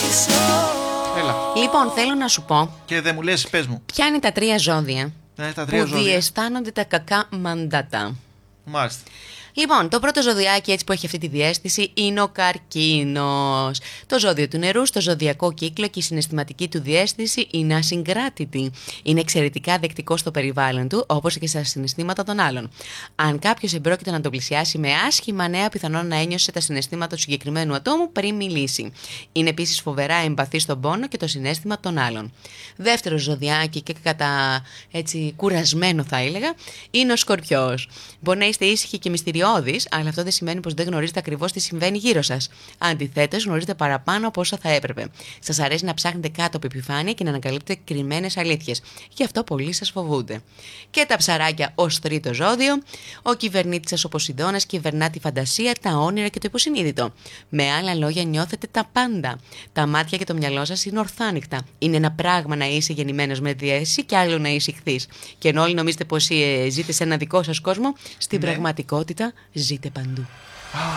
Έλα. Λοιπόν, θέλω να σου πω. Και δεν μου λες, πες μου. Ποια είναι τα 3 ζώδια Τα τρία που ζώδια. διαισθάνονται τα κακά μαντάτα. Μάλιστα. Λοιπόν, το πρώτο ζωδιάκι έτσι που έχει αυτή τη διαίσθηση είναι ο Καρκίνος. Το ζώδιο του νερού στο ζωδιακό κύκλο και η συναισθηματική του διαίσθηση είναι ασυγκράτητη. Είναι εξαιρετικά δεκτικό στο περιβάλλον του, όπως και στα συναισθήματα των άλλων. Αν κάποιος εμπρόκειτο να τον πλησιάσει με άσχημα νέα, πιθανόν να ένιωσε τα συναισθήματα του συγκεκριμένου ατόμου πριν μιλήσει. Είναι επίσης φοβερά εμπαθή στον πόνο και το συναίσθημα των άλλων. Δεύτερο ζωδιάκι και κατά έτσι κουρασμένο θα έλεγα, είναι ο Σκορπιός. Μπορεί να είστε ήσυχοι και μυστηριώδεις, αλλά αυτό δεν σημαίνει πως δεν γνωρίζετε ακριβώς τι συμβαίνει γύρω σας. Αντιθέτως, γνωρίζετε παραπάνω από όσα θα έπρεπε. Σας αρέσει να ψάχνετε κάτω από επιφάνεια και να ανακαλύπτετε κρυμμένες αλήθειες. Γι' αυτό πολλοί σας φοβούνται. Και τα ψαράκια ως τρίτο ζώδιο. Ο κυβερνήτης σας ο Ποσειδώνας κυβερνά τη φαντασία, τα όνειρα και το υποσυνείδητο. Με άλλα λόγια, νιώθετε τα πάντα. Τα μάτια και το μυαλό σας είναι ορθάνυχτα. Είναι ένα πράγμα να είσαι γεννημένος με διαίσθηση και άλλο να είσαι ηχθής. Και ενώ όλοι νομίζετε πως ζείτε σε ένα δικό σας κόσμο, στην πραγματικότητα ζείτε παντού.